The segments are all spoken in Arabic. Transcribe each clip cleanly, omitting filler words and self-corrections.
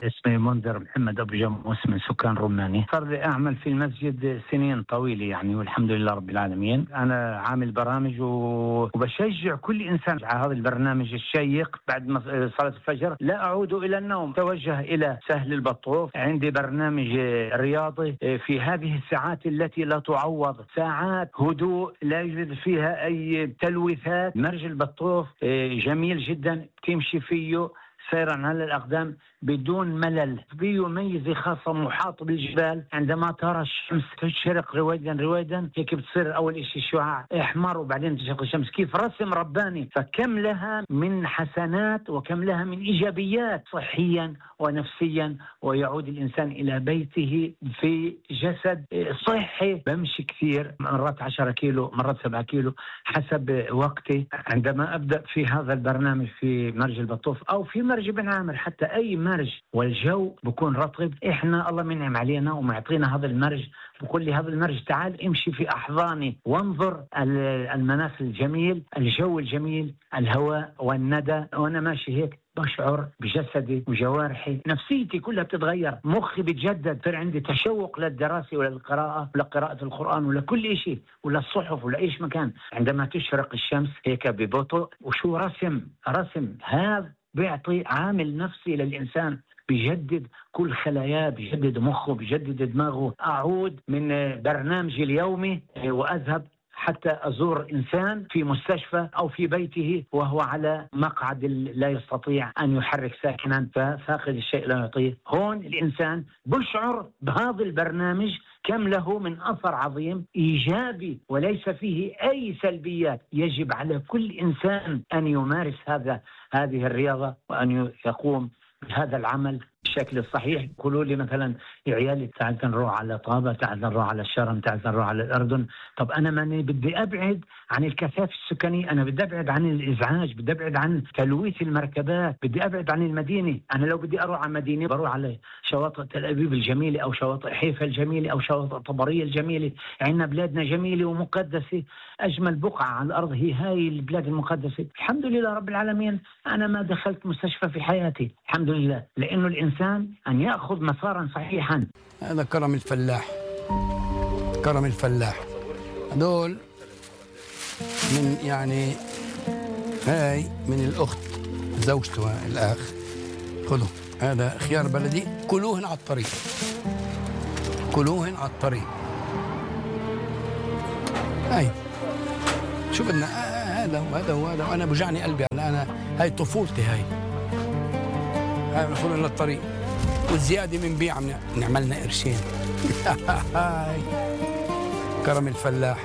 اسمي منذر محمد أبو جموس من سكان رماني. صار لي أعمل في المسجد سنين طويلة يعني، والحمد لله رب العالمين. أنا عامل برامج وبشجع كل إنسان على هذا البرنامج الشيق. بعد صلاة الفجر لا أعود إلى النوم، توجه إلى سهل البطوف. عندي برنامج رياضي في هذه الساعات التي لا تعوض، ساعات هدوء لا يوجد فيها أي تلويثات. مرج البطوف جميل جدا، تمشي فيه سيرا على الأقدام بدون ملل. فيه ميزة خاصة محاط بالجبال، عندما ترى الشمس تشرق رويدا هيك بتصير أول إشي شعاع أحمر وبعدين تشرق الشمس، كيف رسم رباني. فكم لها من حسنات وكم لها من إيجابيات صحيا ونفسيا، ويعود الإنسان إلى بيته في جسد صحي. بمشي كثير، مرات 10 كيلو مرات 7 كيلو حسب وقتي. عندما أبدأ في هذا البرنامج في مرج البطوف أو في مرج بن عامر، حتى أي مرج والجو بكون رطب، إحنا الله منعم علينا ومعطينا هذا المرج. بقول لي هذا المرج تعال امشي في أحضاني وانظر المناخ الجميل، الجو الجميل، الهواء والندى. وأنا ماشي هيك بشعر بجسدي وجوارحي، نفسيتي كلها بتتغير، مخي بتجدد، صار عندي تشوق للدراسة ولا للقراءة ولا قراءة القرآن ولا كل شيء ولا الصحف ولا إيش مكان. عندما تشرق الشمس هيك ببطء وشو رسم هذا بيعطي عامل نفسي للإنسان، بيجدد كل خلاياه، بيجدد مخه، بيجدد دماغه. أعود من برنامجي اليومي وأذهب حتى أزور إنسان في مستشفى أو في بيته وهو على مقعد لا يستطيع أن يحرك ساكنا، ففاقد الشيء لا يعطيه. هون الإنسان بشعر بهذا البرنامج كم له من أثر عظيم إيجابي وليس فيه أي سلبيات. يجب على كل إنسان أن يمارس هذه الرياضة وأن يقوم بهذا العمل بالشكل الصحيح. يقولوا لي مثلا يا عيالي تعال نروح على طابة، تعال نروح على الشرم، تعال نروح على الأردن. طب أنا ماني بدي أبعد عن الكثافة السكانية، أنا بدي أبعد عن الإزعاج، بدي أبعد عن تلويث المركبات، بدي أبعد عن المدينة. أنا لو بدي أروح على مدينة بروح على شواطئ تل أبيب الجميلة أو شواطئ حيفا الجميلة أو شواطئ طبرية الجميلة. عندنا بلادنا جميلة ومقدسة، أجمل بقعة على الأرض هي هاي البلاد المقدسة. الحمد لله رب العالمين أنا ما دخلت مستشفى في حياتي، الحمد لله، لأنه الإنسان أن يأخذ مسارا صحيحا. هذا كرم الفلاح، كرم الفلاح. هذول من يعني هاي من الأخت زوجته الأخ، خذوا هذا خيار بلدي، كلوهن على الطريق، كلوهن على الطريق. هاي شو بدنا، هذا وأنا بوجعني قلبي. أنا هاي طفولتي، هاي ناخذ لنا الطريق والزياده من بيع نعملنا قرشين. كرم الفلاح.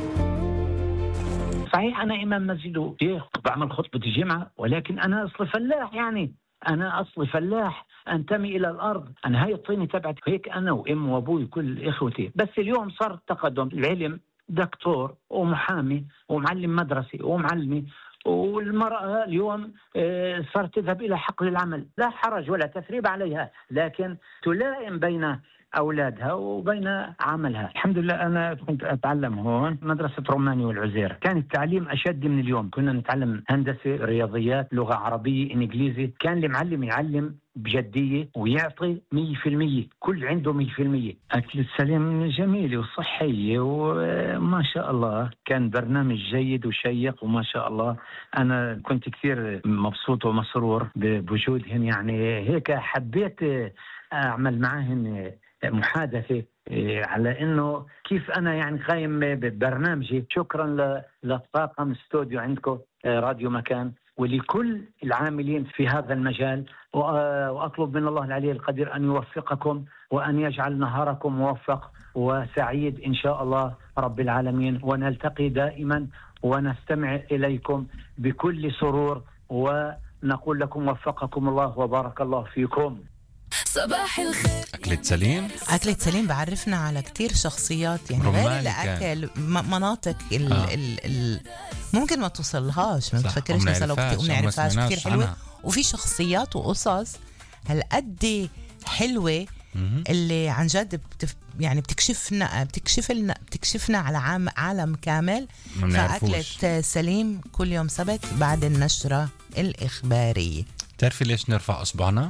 صحيح أنا إمام مسجد وشيخ بعمل خطبة الجمعة، ولكن أنا أصلي فلاح، يعني أنا أصلي فلاح أنتمي إلى الأرض. أنا هاي الطينة تبعت هيك أنا وأم وأبوي كل إخوتي. بس اليوم صار تقدم العلم، دكتور ومحامي ومعلم مدرسي ومعلمي، والمرأة اليوم صارت تذهب إلى حقل العمل. لا حرج ولا تثريب عليها، لكن تلائم بين أولادها وبين عملها. الحمد لله أنا كنت أتعلم هون مدرسة رماني والعزير، كان التعليم أشد من اليوم. كنا نتعلم هندسة، رياضيات، لغة عربية، إنجليزي. كان المعلم يعلم بجدية ويعطي 100%، كل عنده 100%. أكل السليم جميل وصحي وما شاء الله، كان برنامج جيد وشيق وما شاء الله. أنا كنت كثير مبسوط ومسرور بوجودهن، يعني هيك حبيت أعمل معهن محادثة على إنه كيف أنا يعني قايم ببرنامجي. شكرا للطاقم استوديو عندكم راديو مكان ولكل العاملين في هذا المجال، وأطلب من الله العلي القدير أن يوفقكم وأن يجعل نهاركم موفق وسعيد إن شاء الله رب العالمين، ونلتقي دائما ونستمع إليكم بكل سرور، ونقول لكم وفقكم الله وبارك الله فيكم. صباح الخير. أكلة سليم بعرفنا على كتير شخصيات، يعني غير الأكل مناطق ممكن ما توصلهاش، ما تفكرش مثلا لو كنت نعرفهاش كتير حلوة، وفي شخصيات وقصص هالقد حلوة اللي عن جد يعني بتكشفنا على عالم كامل. فأكلة سليم كل يوم سبت بعد النشرة الإخبارية. تعرفي ليش نرفع أصبعنا؟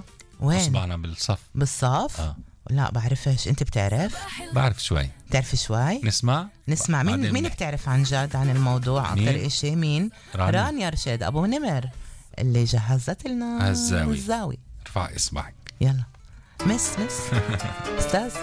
وين؟ أصبعنا بالصف. لا بعرفش، انت بتعرف؟ بعرف شوي. بتعرف شوي؟ نسمع مين بتعرف عن جد عن الموضوع اكثر اشي؟ مين؟ رانيا رشيد ابو نمر اللي جهزت لنا الزاوي. ارفع اصبعك يلا. مس استاذ.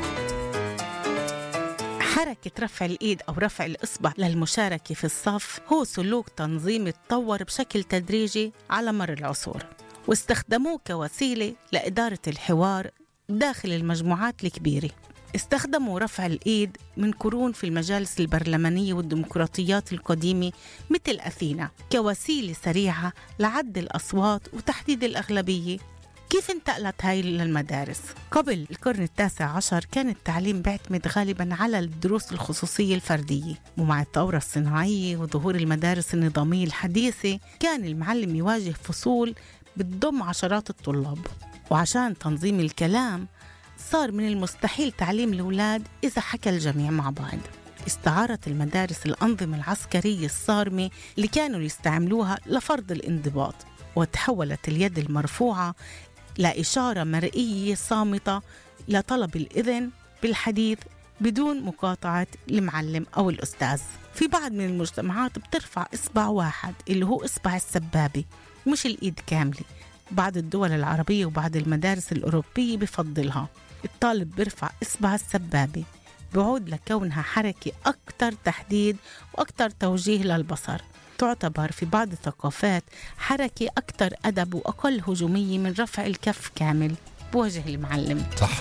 حركة رفع الإيد أو رفع الإصبع للمشاركة في الصف هو سلوك تنظيمي تطور بشكل تدريجي على مر العصور، واستخدموه كوسيلة لإدارة الحوار داخل المجموعات الكبيرة. استخدموا رفع الإيد من قرون في المجالس البرلمانية والديمقراطيات القديمة مثل أثينا كوسيلة سريعة لعد الأصوات وتحديد الأغلبية. كيف انتقلت هاي للمدارس؟ قبل القرن 19 كان التعليم بيعتمد غالباً على الدروس الخصوصية الفردية، ومع الثورة الصناعية وظهور المدارس النظامية الحديثة كان المعلم يواجه فصول بتضم عشرات الطلاب. وعشان تنظيم الكلام صار من المستحيل تعليم الأولاد إذا حكى الجميع مع بعض. استعارت المدارس الأنظمة العسكرية الصارمة اللي كانوا يستعملوها لفرض الانضباط، وتحولت اليد المرفوعة لإشارة مرئية صامتة لطلب الإذن بالحديث بدون مقاطعة المعلم أو الأستاذ. في بعض من المجتمعات بترفع إصبع واحد اللي هو إصبع السبابة مش الإيد كاملة. بعض الدول العربية وبعض المدارس الأوروبية بفضلها. الطالب بيرفع إصبع السبابة بعود لكونها حركة أكتر تحديد وأكتر توجيه للبصر. تعتبر في بعض الثقافات حركة أكتر أدب وأقل هجومية من رفع الكف كامل بوجه المعلم. صح.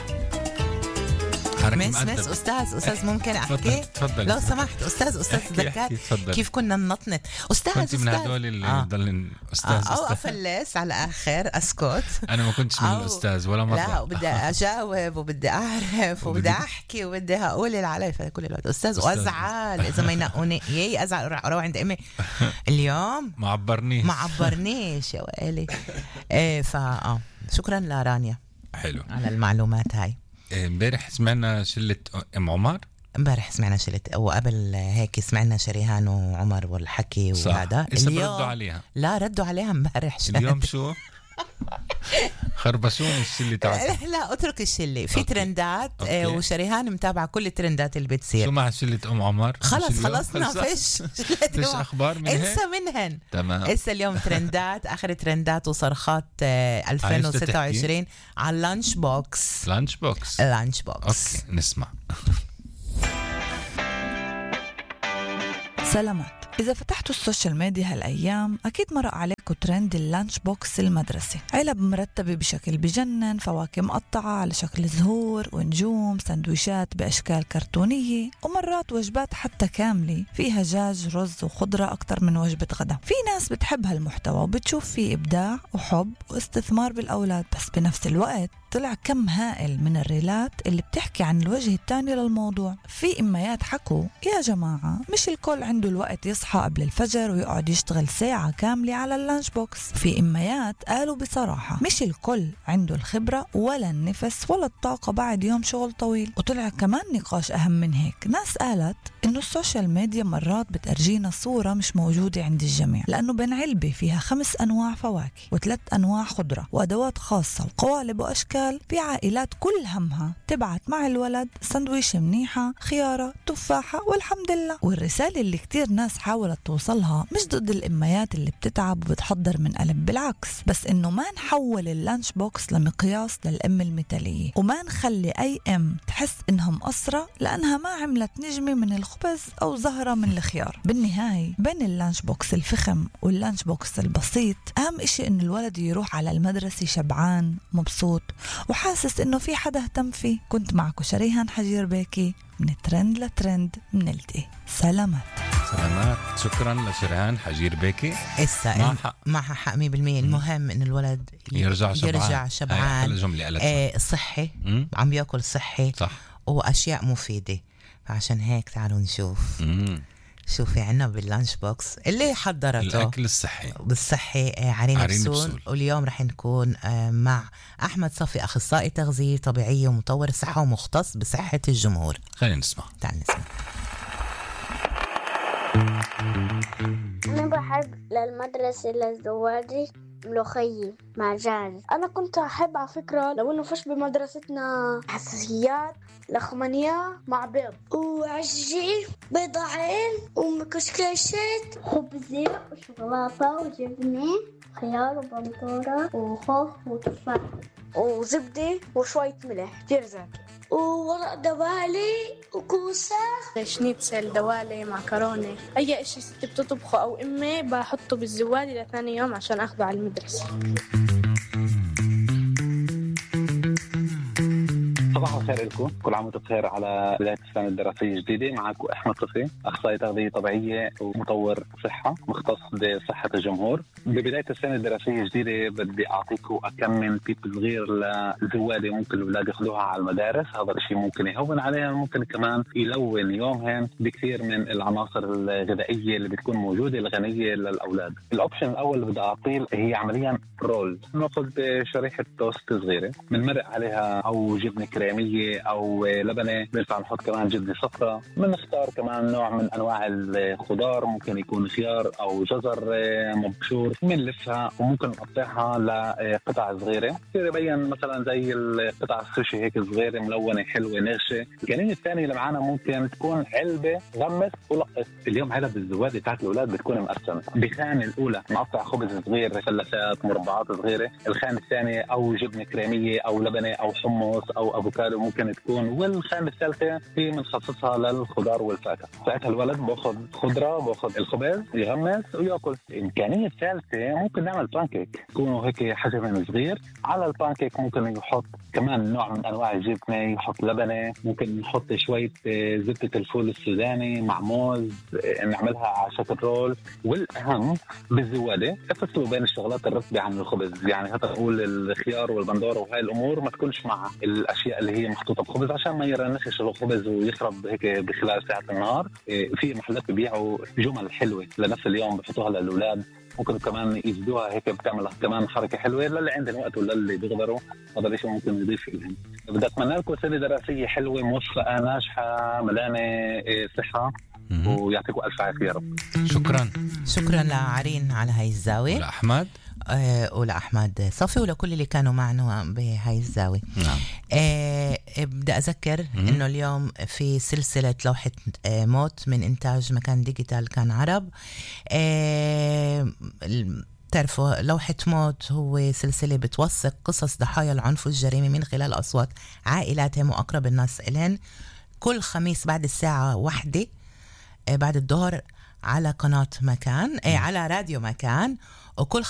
مس أستاذ ممكن أحكي؟ تفضل. لو سمحت أستاذ تذكر كيف كنا ننطنط أستاذ كنت من هدول اللي ضل أستاذ أو أفلس على آخر أسكت. أنا ما كنتش من الأستاذ ولا مرة. لا وبدي أجاوب وبدي أعرف وبدي أحكي وبدي أقول اللي علي كل الوقت أستاذ. وأزعل إذا ما ينقوني أزعل أروح عند أمي اليوم ما عبرنيش يا وقالي. شكرا لرانيا. حلو على المعلومات هاي. امبارح سمعنا شلة أم عمر. امبارح سمعنا شلة، وقبل هيك سمعنا شريهان وعمر والحكي وهذا. اليوم ردوا عليها. لا ردوا عليها امبارح. اليوم شو خربشون الشلة تاعتها. لا اترك الشلة في ترندات. وشريهان متابعة كل الترندات اللي بتصير. شو مع شلة أم عمر؟ خلصنا فيش أخبار من هيك؟ انسى منهن. تمام. انسى اليوم ترندات آخر ترندات وصرخات 2026 على اللانش بوكس. أوكي نسمع. سلامات. إذا فتحتوا السوشيال ميديا هالأيام أكيد مرق عليكم ترند اللانش بوكس المدرسي. علب مرتبة بشكل بجنن، فواكه مقطعة على شكل زهور ونجوم، سندويشات بأشكال كرتونية، ومرات وجبات حتى كاملة فيها دجاج رز وخضرة أكتر من وجبة غدا. في ناس بتحب هالمحتوى وبتشوف فيه إبداع وحب واستثمار بالأولاد، بس بنفس الوقت طلع كم هائل من الريلات اللي بتحكي عن الوجه الثاني للموضوع. في إميات حكوا يا جماعة مش الكل عنده الوقت يصحى قبل الفجر ويقعد يشتغل ساعة كاملة على اللانش بوكس. في إميات قالوا بصراحة مش الكل عنده الخبرة ولا النفس ولا الطاقة بعد يوم شغل طويل. وطلع كمان نقاش أهم من هيك، ناس قالت إنه السوشيال ميديا مرات بترجينا صورة مش موجودة عند الجميع، لأنه بين علبة فيها 5 أنواع فواكه و3 أنواع خضرة وأدوات خاصة وقوالب وأشكال، في عائلات كل همها تبعت مع الولد سندويشة منيحة، خيارة، تفاحة، والحمد لله. والرسالة اللي كتير ناس حاولت توصلها مش ضد الأميات اللي بتتعب وبتحضر من قلب، بالعكس، بس إنه ما نحول اللانش بوكس لمقياس للأم المثالية، وما نخلي أي أم تحس إنها مقصرة لأنها ما عملت نجمة من الخبز أو زهرة من الخيار. بالنهاية بين اللانش بوكس الفخم واللانش بوكس البسيط أهم إشي إن الولد يروح على المدرسة شبعان مبسوط وحاسس إنه في حدا اهتم فيه. كنت معكم شريهان حجير بيكي، من ترند لترند بنلتقي. سلامات. شكرا لشريهان حجير بيكي. معها حق 100%. المهم إن الولد يرجع شبعان صحي، عم بياكل صحي صح، وأشياء مفيدة. فعشان هيك تعالوا نشوف شو في عنا باللانش بوكس اللي حضرته الأكل بالصحي. عرين بسول. واليوم رح نكون مع أحمد صفي، أخصائي تغذية طبيعية ومطور صحة ومختص بصحة الجمهور. خلينا نسمع. تعال نسمع. أنا بحب للمدرسة للزواجي ملوخية مع دجاج. أنا كنت أحب على فكرة لو إنه فش بمدرستنا حساسيات لخمانية مع بيض وعجين بيضعين ومكشكشات خبزة وشوكولاتة وجبنة خيار وبندورة وخوخ وتفاح وزبدة وشوية ملح كتير زاكي وورق دوالي وكوسة شنيتسل دوالي معكرونة أي إشي ستي بتطبخه أو أمي بحطه بالزوالي لثاني يوم عشان أخذه على المدرسة. صباح الخير لكم، كل عام وانتم بخير على بداية السنة الدراسية الجديدة. معكم أحمد صفي، أخصائي تغذية طبيعية ومطور صحة مختص بصحة الجمهور. ببداية السنة الدراسية الجديدة بدي أعطيكم أكم من تيب صغير لزوادة ممكن الأولاد ياخذوها على المدارس. هذا الشيء ممكن يهون عليها، ممكن كمان يلون يومهم بكثير من العناصر الغذائية اللي بتكون موجودة الغنية للأولاد. الأوبشن الأول اللي بدي أعطيه هي عمليا رول. نأخذ شريحة توست صغيرة بنمرق عليها أو جبنة كريمية أو لبنة، بنفع نحط كمان جبنة صفراء. بنختار كمان نوع من أنواع الخضار، ممكن يكون خيار أو جزر مبشور. بنلفها وممكن نقطعها لقطع صغيرة كثير يبين مثلا زي القطع السوشي هيك صغيرة ملونة حلوة نغشة. الجنين الثاني اللي معنا ممكن تكون علبة غمس ولقط. اليوم علب الزوادة تاعت الأولاد بتكون مقسمة. بخانة الأولى نقطع خبز صغير، مثلثات مربعات صغيرة. الخانة الثانية أو جبنة كريمية أو لبنة أو حمص أو أفوكادو ممكن تكون. والخانة الثالثة هي بنخصصها للخضار والفاكهة. ساعتها الولد باخذ خضرة، باخذ الخبز يغمس ويأكل. الإمكانية الثالثة ممكن نعمل بانكيك، يكونوا هيك حجم صغير. على البانكيك ممكن يحط كمان نوع من أنواع الجبنة، يحط لبنة، ممكن نحط شوية زبدة الفول السوداني مع موز، نعملها على شكل رول. والأهم بالزوادة افصلوا بين الشغلات الرطبة عن الخبز. يعني هذا نقول الخيار والبندورة وهاي الأمور ما تكونش مع الأشياء اللي هي محطوطة بخبز عشان ما يرنخش الخبز ويخرب هيك بخلال ساعة النهار. في محلات بيبيعوا جمل حلوة لنفس اليوم بحطوها للأولاد، ممكن كمان يزدوها هيك بتعمل كمان حركة حلوة للي عندهم وقت ولا اللي بيقدروا. هذا الشيء ممكن يضيف لهم. بدي أتمنى لكم سنة دراسية حلوة موفقة ناجحة ملانة صحة ويعطيكم ألف عافية يا رب. شكرا لعرين على هاي الزاوية، ولأحمد ولأحمد صفي ولكل اللي كانوا معنا بهاي الزاوية. نعم. بدي أذكر إنه اليوم في سلسلة لوحة موت من إنتاج مكان ديجيتال كان عرب. تعرفوا لوحة موت هو سلسلة بتوثق قصص ضحايا العنف والجريمة من خلال أصوات عائلاتهم وأقرب الناس إلين، كل خميس بعد الساعة 1 بعد الظهر على قناة مكان، على راديو مكان، وكل